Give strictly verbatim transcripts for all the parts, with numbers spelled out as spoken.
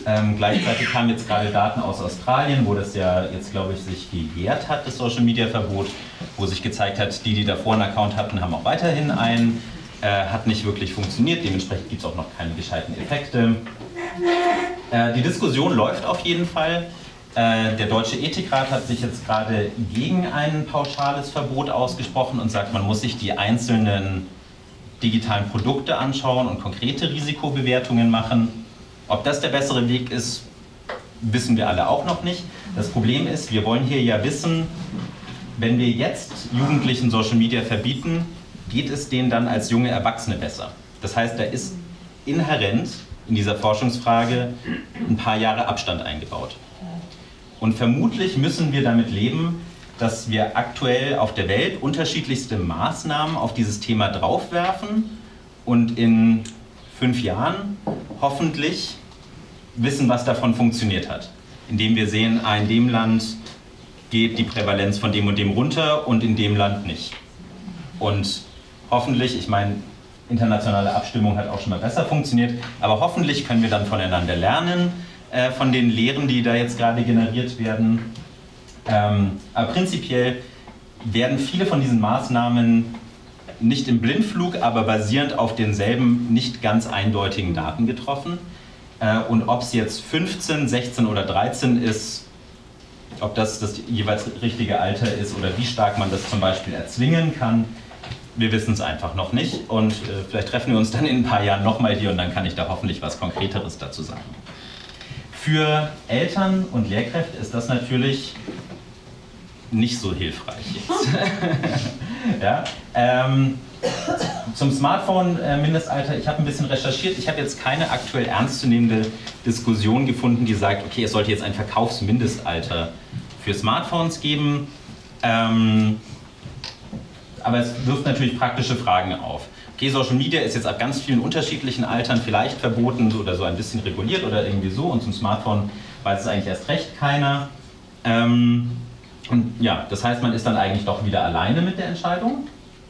Ähm, gleichzeitig kamen jetzt gerade Daten aus Australien, wo das ja jetzt, glaube ich, sich gejährt hat, das Social-Media-Verbot, wo sich gezeigt hat, die, die davor einen Account hatten, haben auch weiterhin einen. Äh, hat nicht wirklich funktioniert, dementsprechend gibt es auch noch keine gescheiten Effekte. Äh, die Diskussion läuft auf jeden Fall. Äh, der Deutsche Ethikrat hat sich jetzt gerade gegen ein pauschales Verbot ausgesprochen und sagt, man muss sich die einzelnen digitalen Produkte anschauen und konkrete Risikobewertungen machen. Ob das der bessere Weg ist, wissen wir alle auch noch nicht. Das Problem ist, wir wollen hier ja wissen, wenn wir jetzt Jugendlichen Social Media verbieten, geht es denen dann als junge Erwachsene besser. Das heißt, da ist inhärent in dieser Forschungsfrage ein paar Jahre Abstand eingebaut. Und vermutlich müssen wir damit leben, dass wir aktuell auf der Welt unterschiedlichste Maßnahmen auf dieses Thema draufwerfen und in fünf Jahren hoffentlich wissen, was davon funktioniert hat. Indem wir sehen, ah, in dem Land geht die Prävalenz von dem und dem runter und in dem Land nicht. Und hoffentlich, ich meine, internationale Abstimmung hat auch schon mal besser funktioniert, aber hoffentlich können wir dann voneinander lernen, äh, von den Lehren, die da jetzt gerade generiert werden. Ähm, aber prinzipiell werden viele von diesen Maßnahmen nicht im Blindflug, aber basierend auf denselben nicht ganz eindeutigen Daten getroffen. Äh, und ob es jetzt fünfzehn, sechzehn oder dreizehn ist, ob das das jeweils richtige Alter ist oder wie stark man das zum Beispiel erzwingen kann, wir wissen es einfach noch nicht. Und äh, vielleicht treffen wir uns dann in ein paar Jahren nochmal hier und dann kann ich da hoffentlich was Konkreteres dazu sagen. Für Eltern und Lehrkräfte ist das natürlich nicht so hilfreich jetzt. Ja, ähm, zum Smartphone-Mindestalter, ich habe ein bisschen recherchiert, ich habe jetzt keine aktuell ernstzunehmende Diskussion gefunden, die sagt, okay, es sollte jetzt ein Verkaufsmindestalter für Smartphones geben, ähm, aber es wirft natürlich praktische Fragen auf. Okay, Social Media ist jetzt ab ganz vielen unterschiedlichen Altern vielleicht verboten oder so ein bisschen reguliert oder irgendwie so und zum Smartphone weiß es eigentlich erst recht keiner. Ähm, Und ja, das heißt, man ist dann eigentlich doch wieder alleine mit der Entscheidung.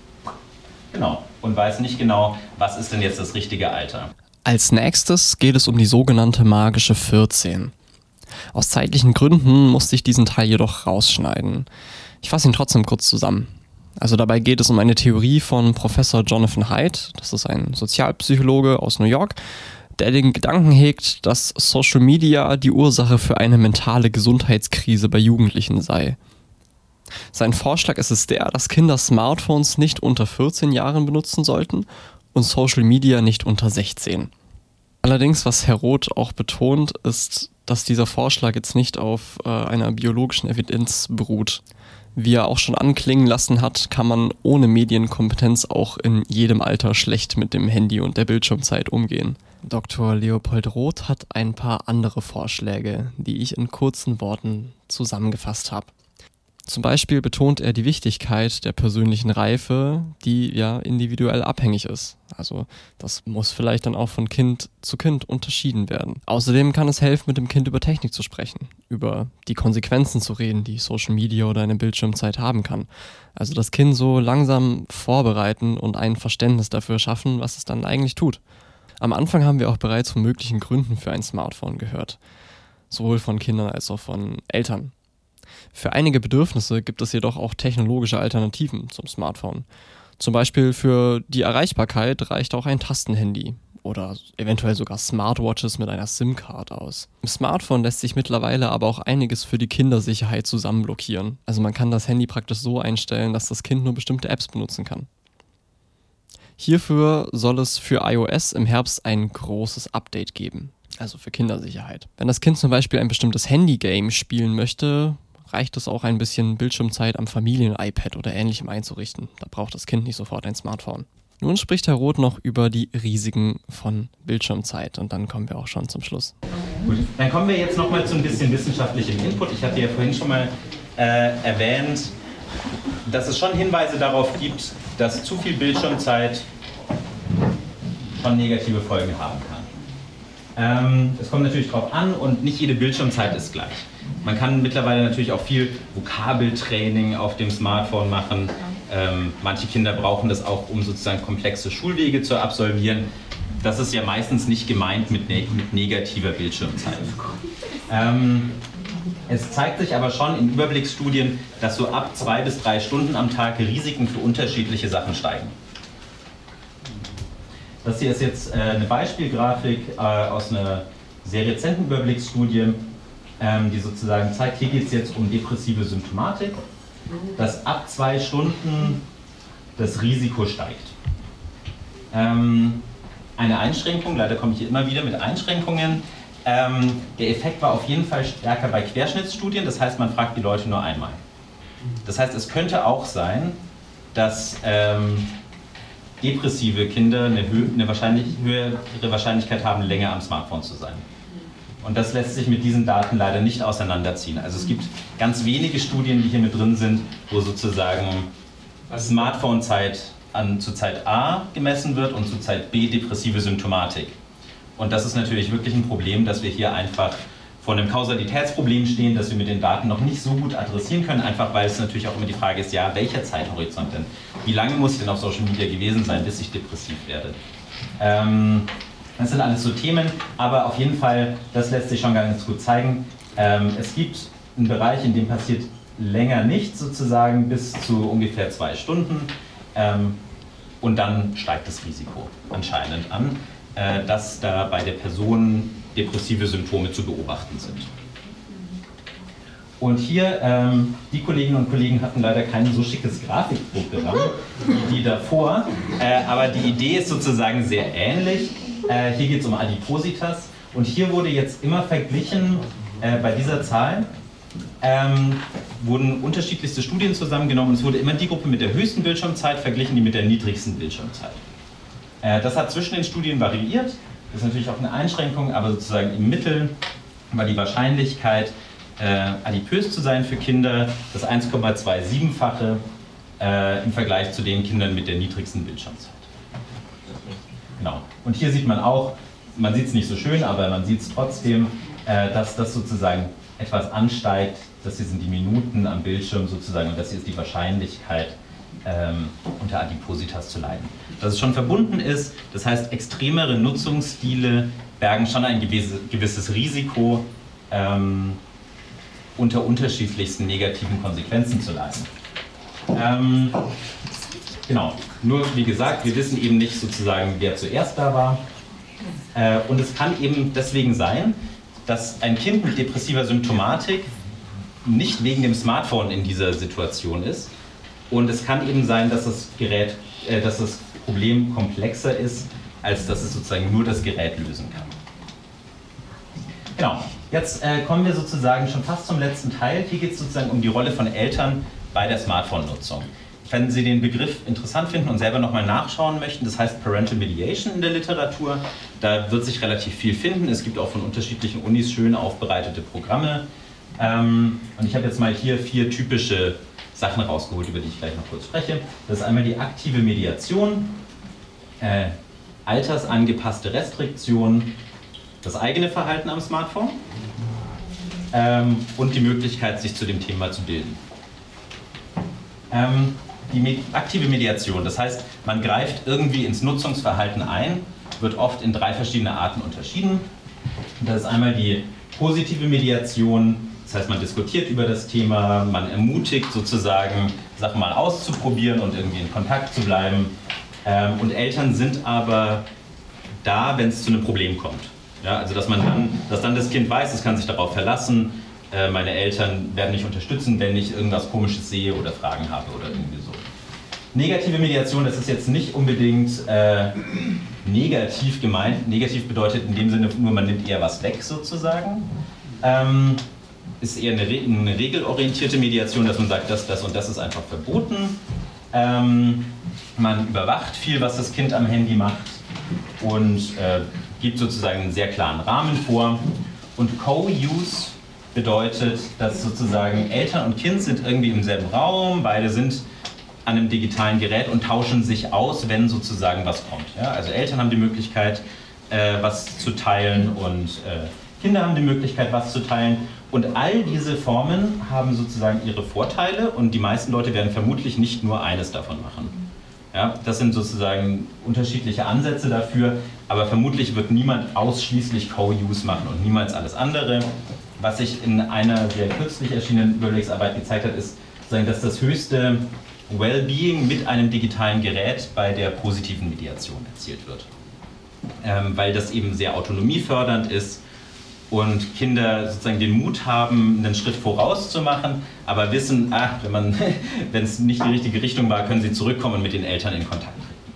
Genau. Und weiß nicht genau, was ist denn jetzt das richtige Alter. Als nächstes geht es um die sogenannte magische vierzehn. Aus zeitlichen Gründen musste ich diesen Teil jedoch rausschneiden. Ich fasse ihn trotzdem kurz zusammen. Also dabei geht es um eine Theorie von Professor Jonathan Haidt, das ist ein Sozialpsychologe aus New York, der den Gedanken hegt, dass Social Media die Ursache für eine mentale Gesundheitskrise bei Jugendlichen sei. Sein Vorschlag ist es der, dass Kinder Smartphones nicht unter vierzehn Jahren benutzen sollten und Social Media nicht unter sechzehn. Allerdings, was Herr Roth auch betont, ist, dass dieser Vorschlag jetzt nicht auf äh, einer biologischen Evidenz beruht. Wie er auch schon anklingen lassen hat, kann man ohne Medienkompetenz auch in jedem Alter schlecht mit dem Handy und der Bildschirmzeit umgehen. Doktor Leopold Roth hat ein paar andere Vorschläge, die ich in kurzen Worten zusammengefasst habe. Zum Beispiel betont er die Wichtigkeit der persönlichen Reife, die ja individuell abhängig ist. Also das muss vielleicht dann auch von Kind zu Kind unterschieden werden. Außerdem kann es helfen, mit dem Kind über Technik zu sprechen, über die Konsequenzen zu reden, die Social Media oder eine Bildschirmzeit haben kann. Also das Kind so langsam vorbereiten und ein Verständnis dafür schaffen, was es dann eigentlich tut. Am Anfang haben wir auch bereits von möglichen Gründen für ein Smartphone gehört, sowohl von Kindern als auch von Eltern. Für einige Bedürfnisse gibt es jedoch auch technologische Alternativen zum Smartphone. Zum Beispiel für die Erreichbarkeit reicht auch ein Tastenhandy oder eventuell sogar Smartwatches mit einer SIM-Card aus. Im Smartphone lässt sich mittlerweile aber auch einiges für die Kindersicherheit zusammenblockieren. Also man kann das Handy praktisch so einstellen, dass das Kind nur bestimmte Apps benutzen kann. Hierfür soll es für iOS im Herbst ein großes Update geben, also für Kindersicherheit. Wenn das Kind zum Beispiel ein bestimmtes Handy-Game spielen möchte, reicht es auch ein bisschen Bildschirmzeit am Familien-iPad oder ähnlichem einzurichten. Da braucht das Kind nicht sofort ein Smartphone. Nun spricht Herr Roth noch über die Risiken von Bildschirmzeit und dann kommen wir auch schon zum Schluss. Gut, dann kommen wir jetzt noch mal zu ein bisschen wissenschaftlichem Input. Ich hatte ja vorhin schon mal äh, erwähnt, dass es schon Hinweise darauf gibt, dass zu viel Bildschirmzeit schon negative Folgen haben kann. Ähm, es kommt natürlich drauf an und nicht jede Bildschirmzeit ist gleich. Man kann mittlerweile natürlich auch viel Vokabeltraining auf dem Smartphone machen. Ähm, manche Kinder brauchen das auch, um sozusagen komplexe Schulwege zu absolvieren. das ist ja meistens nicht gemeint mit, ne mit negativer Bildschirmzeit. Ähm, es zeigt sich aber schon in Überblicksstudien, dass so ab zwei bis drei Stunden am Tag Risiken für unterschiedliche Sachen steigen. Das hier ist jetzt äh, eine Beispielgrafik äh, aus einer sehr rezenten Überblicksstudie, ähm, die sozusagen zeigt, hier geht es jetzt um depressive Symptomatik, dass ab zwei Stunden das Risiko steigt. Ähm, eine Einschränkung, leider komme ich hier immer wieder mit Einschränkungen, ähm, der Effekt war auf jeden Fall stärker bei Querschnittsstudien, das heißt, man fragt die Leute nur einmal. Das heißt, es könnte auch sein, dass ähm, depressive Kinder eine, hö eine wahrscheinlich höhere Wahrscheinlichkeit haben, länger am Smartphone zu sein. Und das lässt sich mit diesen Daten leider nicht auseinanderziehen. Also es gibt ganz wenige Studien, die hier mit drin sind, wo sozusagen Smartphone-Zeit an zu Zeit A gemessen wird und zu Zeit B depressive Symptomatik. Und das ist natürlich wirklich ein Problem, dass wir hier einfach vor einem Kausalitätsproblem stehen, das wir mit den Daten noch nicht so gut adressieren können, einfach weil es natürlich auch immer die Frage ist, ja, welcher Zeithorizont denn? Wie lange muss ich denn auf Social Media gewesen sein, bis ich depressiv werde? Ähm, das sind alles so Themen, aber auf jeden Fall, das lässt sich schon ganz gut zeigen. Ähm, es gibt einen Bereich, in dem passiert länger nichts, sozusagen bis zu ungefähr zwei Stunden. Ähm, und dann steigt das Risiko anscheinend an, äh, dass da bei der Person depressive Symptome zu beobachten sind. Und hier, ähm, die Kolleginnen und Kollegen hatten leider kein so schickes Grafikprogramm wie die davor, äh, aber die Idee ist sozusagen sehr ähnlich. Äh, hier geht es um Adipositas und hier wurde jetzt immer verglichen, äh, bei dieser Zahl ähm, wurden unterschiedlichste Studien zusammengenommen und es wurde immer die Gruppe mit der höchsten Bildschirmzeit verglichen, die mit der niedrigsten Bildschirmzeit. Äh, das hat zwischen den Studien variiert, das ist natürlich auch eine Einschränkung, aber sozusagen im Mittel war die Wahrscheinlichkeit, äh, adipös zu sein für Kinder, das eins Komma siebenundzwanzig-fache äh, im Vergleich zu den Kindern mit der niedrigsten Bildschirmzeit. Genau. Und hier sieht man auch, man sieht es nicht so schön, aber man sieht es trotzdem, äh, dass das sozusagen etwas ansteigt, das hier sind die Minuten am Bildschirm sozusagen und das hier ist die Wahrscheinlichkeit, ähm, unter Adipositas zu leiden. Dass es schon verbunden ist, das heißt, extremere Nutzungsstile bergen schon ein gewisse, gewisses Risiko, ähm, unter unterschiedlichsten negativen Konsequenzen zu leiden. Ähm, genau, nur wie gesagt, wir wissen eben nicht sozusagen, wer zuerst da war. Äh, und es kann eben deswegen sein, dass ein Kind mit depressiver Symptomatik nicht wegen dem Smartphone in dieser Situation ist. Und es kann eben sein, dass das Gerät, äh, dass das Problem komplexer ist, als dass es sozusagen nur das Gerät lösen kann. Genau, jetzt äh, kommen wir sozusagen schon fast zum letzten Teil. Hier geht es sozusagen um die Rolle von Eltern bei der Smartphone-Nutzung. Wenn Sie den Begriff interessant finden und selber nochmal nachschauen möchten, das heißt Parental Mediation in der Literatur, da wird sich relativ viel finden. Es gibt auch von unterschiedlichen Unis schön aufbereitete Programme. Ähm, und ich habe jetzt mal hier vier typische Sachen rausgeholt, über die ich gleich noch kurz spreche. Das ist einmal die aktive Mediation, äh, altersangepasste Restriktion, das eigene Verhalten am Smartphone ähm, und die Möglichkeit, sich zu dem Thema zu bilden. Ähm, die Med- aktive Mediation, das heißt, man greift irgendwie ins Nutzungsverhalten ein, wird oft in drei verschiedene Arten unterschieden. Das ist einmal die positive Mediation, das heißt, man diskutiert über das Thema, man ermutigt sozusagen, Sachen mal auszuprobieren und irgendwie in Kontakt zu bleiben. Ähm, und Eltern sind aber da, wenn es zu einem Problem kommt. Ja, also dass man dann, dass dann das Kind weiß, es kann sich darauf verlassen, äh, meine Eltern werden mich unterstützen, wenn ich irgendwas Komisches sehe oder Fragen habe oder irgendwie so. Negative Mediation, das ist jetzt nicht unbedingt äh, negativ gemeint. Negativ bedeutet in dem Sinne nur, man nimmt eher was weg sozusagen. Ähm, ist eher eine, Re eine regelorientierte Mediation, dass man sagt, das, das und das ist einfach verboten. Ähm, man überwacht viel, was das Kind am Handy macht und äh, gibt sozusagen einen sehr klaren Rahmen vor. Und Co-Use bedeutet, dass sozusagen Eltern und Kind sind irgendwie im selben Raum, beide sind an einem digitalen Gerät und tauschen sich aus, wenn sozusagen was kommt. Ja? Also Eltern haben die Möglichkeit, äh, was zu teilen und äh, Kinder haben die Möglichkeit, was zu teilen. Und all diese Formen haben sozusagen ihre Vorteile und die meisten Leute werden vermutlich nicht nur eines davon machen. Ja, das sind sozusagen unterschiedliche Ansätze dafür, aber vermutlich wird niemand ausschließlich Co-Use machen und niemals alles andere. Was sich in einer sehr kürzlich erschienenen Überblicksarbeit gezeigt hat, ist, dass das höchste Wellbeing mit einem digitalen Gerät bei der positiven Mediation erzielt wird. Ähm, weil das eben sehr autonomiefördernd ist und Kinder sozusagen den Mut haben, einen Schritt voraus zu machen, aber wissen, ah, wenn man, wenn es nicht die richtige Richtung war, können sie zurückkommen und mit den Eltern in Kontakt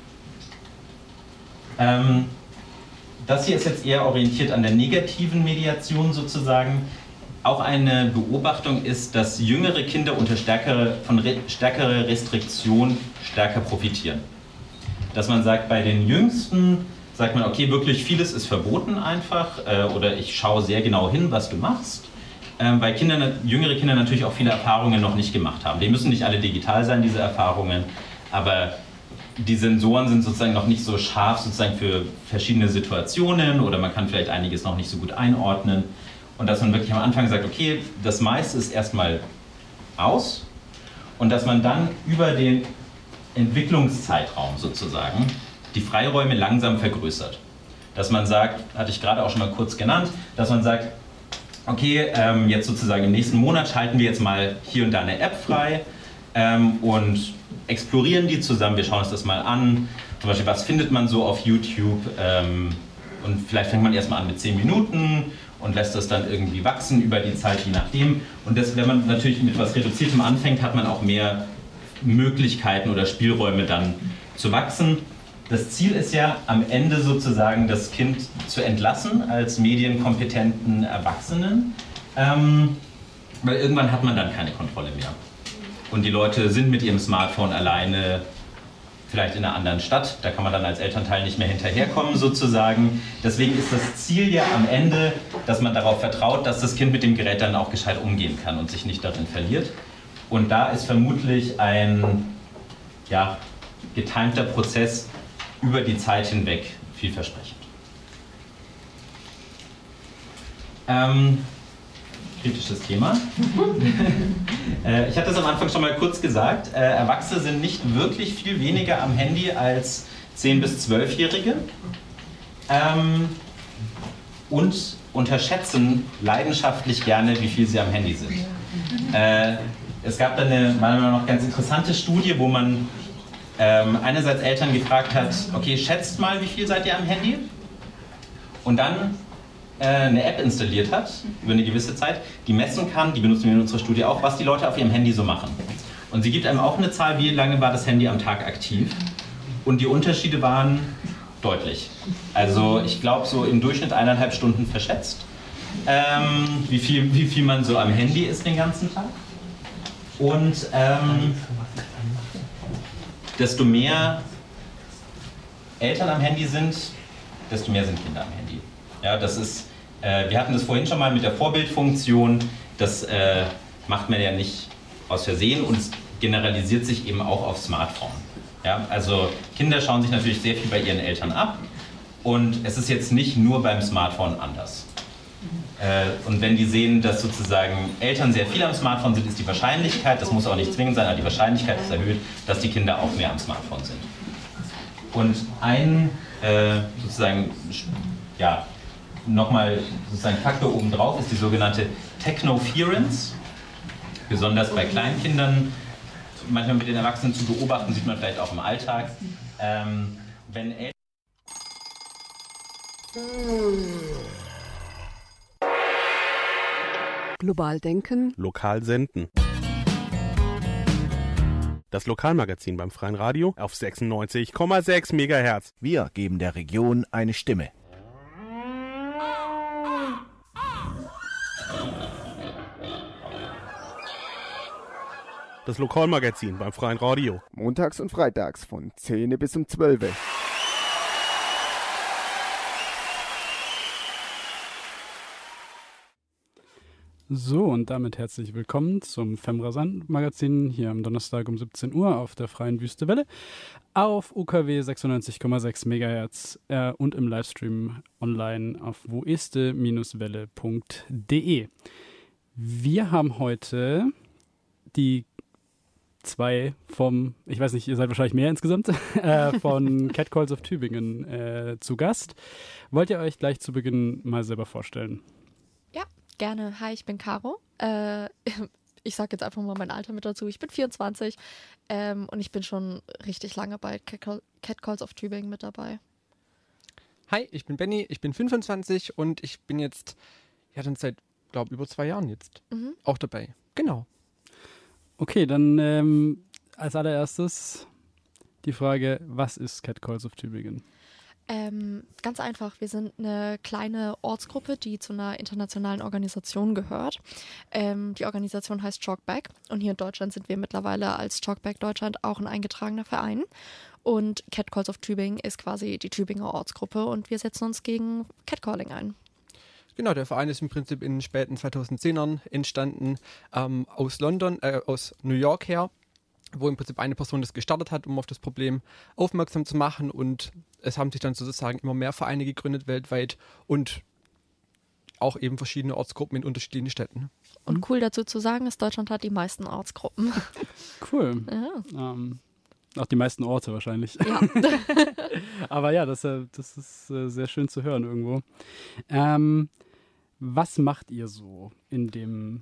treten. Ähm, das hier ist jetzt eher orientiert an der negativen Mediation sozusagen. Auch eine Beobachtung ist, dass jüngere Kinder unter stärkere, von re, stärkerer Restriktion stärker profitieren. Dass man sagt, bei den Jüngsten sagt man, okay, wirklich vieles ist verboten einfach äh, oder ich schaue sehr genau hin, was du machst. Ähm, weil Kinder, jüngere Kinder natürlich auch viele Erfahrungen noch nicht gemacht haben. Die müssen nicht alle digital sein, diese Erfahrungen, aber die Sensoren sind sozusagen noch nicht so scharf sozusagen für verschiedene Situationen oder man kann vielleicht einiges noch nicht so gut einordnen. Und dass man wirklich am Anfang sagt, okay, das meiste ist erstmal aus und dass man dann über den Entwicklungszeitraum sozusagen die Freiräume langsam vergrößert. Dass man sagt, hatte ich gerade auch schon mal kurz genannt, dass man sagt, okay, ähm, jetzt sozusagen im nächsten Monat schalten wir jetzt mal hier und da eine App frei ähm, und explorieren die zusammen, wir schauen uns das mal an. Zum Beispiel, was findet man so auf YouTube ähm, und vielleicht fängt man erstmal an mit zehn Minuten und lässt das dann irgendwie wachsen über die Zeit, je nachdem. Und das, wenn man natürlich mit was Reduziertem anfängt, hat man auch mehr Möglichkeiten oder Spielräume dann zu wachsen. Das Ziel ist ja am Ende sozusagen das Kind zu entlassen als medienkompetenten Erwachsenen, ähm, weil irgendwann hat man dann keine Kontrolle mehr. Und die Leute sind mit ihrem Smartphone alleine, vielleicht in einer anderen Stadt, da kann man dann als Elternteil nicht mehr hinterherkommen sozusagen. Deswegen ist das Ziel ja am Ende, dass man darauf vertraut, dass das Kind mit dem Gerät dann auch gescheit umgehen kann und sich nicht darin verliert. Und da ist vermutlich ein ja, getimter Prozess über die Zeit hinweg vielversprechend. Ähm, kritisches Thema. äh, ich hatte das am Anfang schon mal kurz gesagt, äh, Erwachsene sind nicht wirklich viel weniger am Handy als zehn- bis zwölfjährige ähm, und unterschätzen leidenschaftlich gerne, wie viel sie am Handy sind. Äh, es gab dann eine meiner Meinung nach ganz interessante Studie, wo man Ähm, einerseits Eltern gefragt hat, okay, schätzt mal, wie viel seid ihr am Handy? Und dann äh, eine App installiert hat, über eine gewisse Zeit, die messen kann, die benutzen wir in unserer Studie auch, was die Leute auf ihrem Handy so machen. Und sie gibt einem auch eine Zahl, wie lange war das Handy am Tag aktiv. Und die Unterschiede waren deutlich. Also ich glaube so im Durchschnitt eineinhalb Stunden verschätzt, ähm, wie viel, wie viel man so am Handy ist den ganzen Tag. Und ähm, desto mehr Eltern am Handy sind, desto mehr sind Kinder am Handy. Ja, das ist, äh, wir hatten das vorhin schon mal mit der Vorbildfunktion, das äh, macht man ja nicht aus Versehen und es generalisiert sich eben auch auf Smartphone. Ja, also Kinder schauen sich natürlich sehr viel bei ihren Eltern ab und es ist jetzt nicht nur beim Smartphone anders. Äh, und wenn die sehen, dass sozusagen Eltern sehr viel am Smartphone sind, ist die Wahrscheinlichkeit, das muss auch nicht zwingend sein, aber die Wahrscheinlichkeit ist erhöht, dass die Kinder auch mehr am Smartphone sind. Und ein äh, sozusagen, ja, nochmal sozusagen Faktor obendrauf ist die sogenannte Technoference. Besonders bei Kleinkindern, manchmal mit den Erwachsenen zu beobachten, sieht man vielleicht auch im Alltag. Ähm, wenn Eltern Global denken. Lokal senden. Das Lokalmagazin beim Freien Radio auf sechsundneunzig Komma sechs Megahertz. Wir geben der Region eine Stimme. Das Lokalmagazin beim Freien Radio. Montags und freitags von zehn bis um zwölf. So, und damit herzlich willkommen zum Femrasant-Magazin hier am Donnerstag um siebzehn Uhr auf der Freien Wüste Welle auf U K W sechsundneunzig Komma sechs Megahertz äh, und im Livestream online auf woeste Welle punkt de. Wir haben heute die zwei vom, ich weiß nicht, ihr seid wahrscheinlich mehr insgesamt, äh, von Catcalls of Tübingen äh, zu Gast. Wollt ihr euch gleich zu Beginn mal selber vorstellen? Ja, gerne. Hi, ich bin Caro. Äh, ich sage jetzt einfach mal mein Alter mit dazu. Ich bin vierundzwanzig ähm, und ich bin schon richtig lange bei Catcall, Catcalls of Tübingen mit dabei. Hi, ich bin Benny, ich bin fünfundzwanzig und ich bin jetzt, ja dann seit, glaube über zwei Jahren jetzt Mhm. auch dabei. Genau. Okay, dann ähm, als allererstes die Frage, was ist Catcalls of Tübingen? Ähm, ganz einfach, wir sind eine kleine Ortsgruppe, die zu einer internationalen Organisation gehört. Ähm, die Organisation heißt Chalkback und hier in Deutschland sind wir mittlerweile als Chalkback Deutschland auch ein eingetragener Verein. Und Catcalls of Tübingen ist quasi die Tübinger Ortsgruppe und wir setzen uns gegen Catcalling ein. Genau, der Verein ist im Prinzip in den späten zweitausendzehnern entstanden, ähm, aus London, äh, aus New York her, wo im Prinzip eine Person das gestartet hat, um auf das Problem aufmerksam zu machen, und es haben sich dann sozusagen immer mehr Vereine gegründet weltweit und auch eben verschiedene Ortsgruppen in unterschiedlichen Städten. Und cool dazu zu sagen ist, Deutschland hat die meisten Ortsgruppen. Cool. Ja. Ähm, auch die meisten Orte wahrscheinlich. Ja. Aber ja, das, äh, das ist äh, sehr schön zu hören irgendwo. Ähm, was macht ihr so in dem,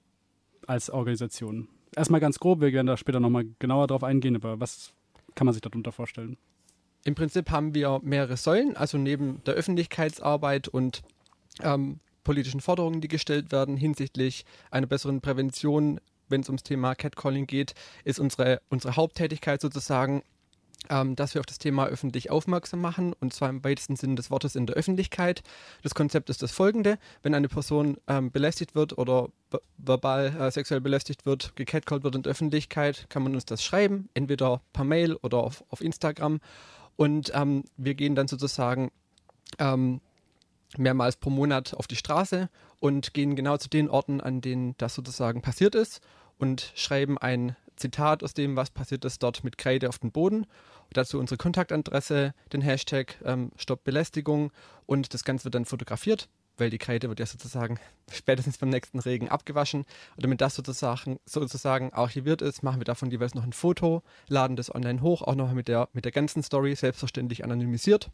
als Organisation? Erstmal ganz grob, wir werden da später nochmal genauer drauf eingehen, aber was kann man sich darunter vorstellen? Im Prinzip haben wir mehrere Säulen, also neben der Öffentlichkeitsarbeit und ähm, politischen Forderungen, die gestellt werden hinsichtlich einer besseren Prävention, wenn es ums Thema Catcalling geht, ist unsere, unsere Haupttätigkeit sozusagen, ähm, dass wir auf das Thema öffentlich aufmerksam machen, und zwar im weitesten Sinne des Wortes in der Öffentlichkeit. Das Konzept ist das folgende: Wenn eine Person ähm, belästigt wird oder ver- verbal äh, sexuell belästigt wird, gecatcallt wird in der Öffentlichkeit, kann man uns das schreiben, entweder per Mail oder auf, auf Instagram, und ähm, wir gehen dann sozusagen ähm, mehrmals pro Monat auf die Straße und gehen genau zu den Orten, an denen das sozusagen passiert ist, und schreiben ein Zitat aus dem, was passiert ist, dort mit Kreide auf den Boden. Und dazu unsere Kontaktadresse, den Hashtag ähm, Stopp Belästigung, und das Ganze wird dann fotografiert, weil die Kreide wird ja sozusagen spätestens beim nächsten Regen abgewaschen. Und damit das sozusagen, sozusagen archiviert ist, machen wir davon jeweils noch ein Foto, laden das online hoch, auch noch mit der, mit der ganzen Story, selbstverständlich anonymisiert.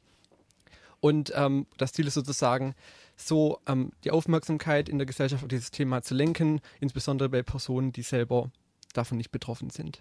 Und ähm, das Ziel ist sozusagen, so ähm, die Aufmerksamkeit in der Gesellschaft auf dieses Thema zu lenken, insbesondere bei Personen, die selber davon nicht betroffen sind.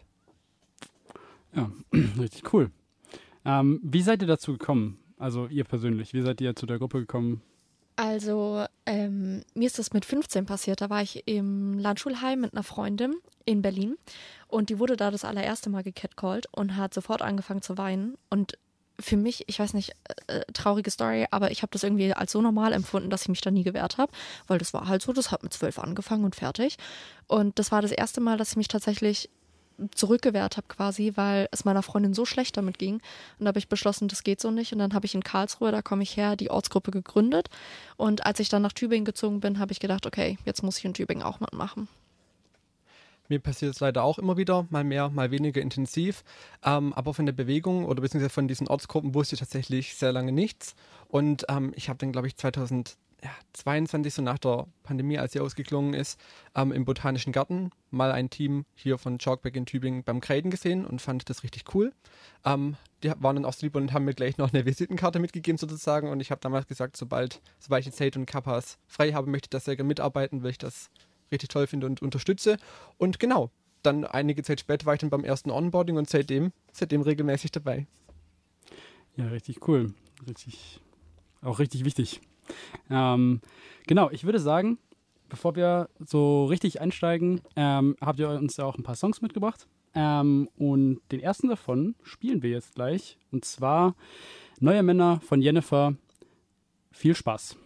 Ja, richtig cool. Ähm, wie seid ihr dazu gekommen? Also ihr persönlich, wie seid ihr zu der Gruppe gekommen? Also ähm, mir ist das mit fünfzehn passiert. Da war ich im Landschulheim mit einer Freundin in Berlin und die wurde da das allererste Mal gecatcallt und hat sofort angefangen zu weinen. Und für mich, ich weiß nicht, äh, traurige Story, aber ich habe das irgendwie als so normal empfunden, dass ich mich da nie gewehrt habe, weil das war halt so, das hat mit zwölf angefangen und fertig. Und das war das erste Mal, dass ich mich tatsächlich zurückgewehrt habe quasi, weil es meiner Freundin so schlecht damit ging. Und da habe ich beschlossen, das geht so nicht. Und dann habe ich in Karlsruhe, da komme ich her, die Ortsgruppe gegründet. Und als ich dann nach Tübingen gezogen bin, habe ich gedacht, okay, jetzt muss ich in Tübingen auch mitmachen. Mir passiert es leider auch immer wieder, mal mehr, mal weniger intensiv. Ähm, aber von der Bewegung oder beziehungsweise von diesen Ortsgruppen wusste ich tatsächlich sehr lange nichts. Und ähm, ich habe dann, glaube ich, zweitausendzweiundzwanzig, so nach der Pandemie, als sie ausgeklungen ist, ähm, im Botanischen Garten mal ein Team hier von Chalkback in Tübingen beim Kreiden gesehen und fand das richtig cool. Ähm, die waren dann auch so lieb und haben mir gleich noch eine Visitenkarte mitgegeben sozusagen. Und ich habe damals gesagt, sobald, sobald ich Zeit und Kappas frei habe, möchte ich das sehr gerne mitarbeiten, weil ich das richtig toll finde und unterstütze. Und genau, dann einige Zeit später war ich dann beim ersten Onboarding und seitdem, seitdem regelmäßig dabei. Ja, richtig cool. Richtig, auch richtig wichtig. Ähm, genau, ich würde sagen, bevor wir so richtig einsteigen, ähm, habt ihr uns ja auch ein paar Songs mitgebracht. Ähm, und den ersten davon spielen wir jetzt gleich. Und zwar Neue Männer von Jennifer. Viel Spaß.